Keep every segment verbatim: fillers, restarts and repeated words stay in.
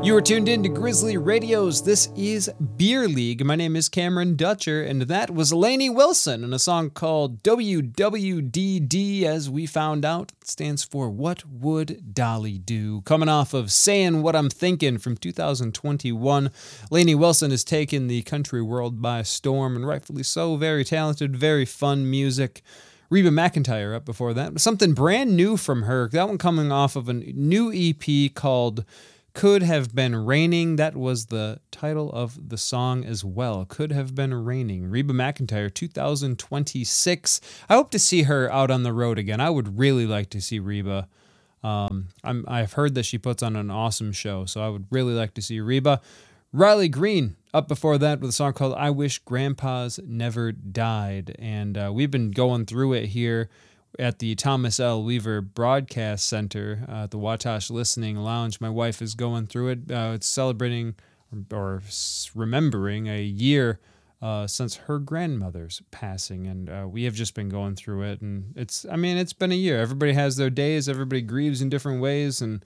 You are tuned in to Grizzly Radios. This is Beer League. My name is Cameron Dutcher, and that was Lainey Wilson in a song called W W D D, as we found out. It stands for What Would Dolly Do? Coming off of Saying What I'm Thinking from two thousand twenty-one. Lainey Wilson has taken the country world by storm, and rightfully so. Very talented, very fun music. Reba McEntire up before that. Something brand new from her. That one coming off of a new E P called Could Have Been Raining. That was the title of the song as well. Could Have Been Raining. Reba McEntire, two thousand twenty-six. I hope to see her out on the road again. I would really like to see Reba. Um, I'm, I've heard that she puts on an awesome show, so I would really like to see Reba. Riley Green up before that with a song called I Wish Grandpas Never Died. And uh, we've been going through it here at the Thomas L. Weaver Broadcast Center uh, at the Watash Listening Lounge. My wife is going through it. Uh, it's celebrating or, or remembering a year uh, since her grandmother's passing, and uh, we have just been going through it. And it's, I mean, it's been a year. Everybody has their days. Everybody grieves in different ways, and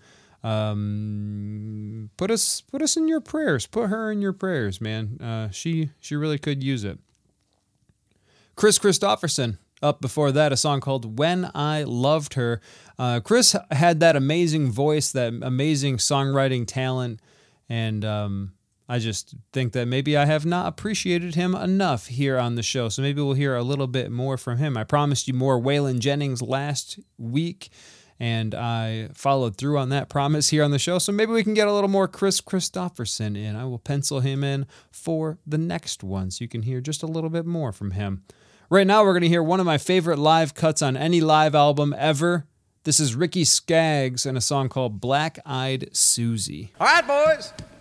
um, put us put us in your prayers. Put her in your prayers, man. Uh, she she really could use it. Chris Christopherson. Up before that, a song called When I Loved Her. Uh, Chris had that amazing voice, that amazing songwriting talent, and um, I just think that maybe I have not appreciated him enough here on the show, so maybe we'll hear a little bit more from him. I promised you more Waylon Jennings last week, and I followed through on that promise here on the show, so maybe we can get a little more Chris Christopherson in. I will pencil him in for the next one, so you can hear just a little bit more from him. Right now, we're going to hear one of my favorite live cuts on any live album ever. This is Ricky Skaggs and a song called Black Eyed Susie. All right, boys.